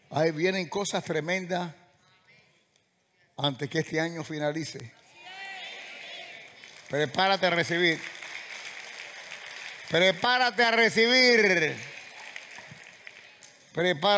Ahí vienen cosas tremendas antes que este año finalice. Prepárate a recibir. Prepárate a recibir. Prepárate.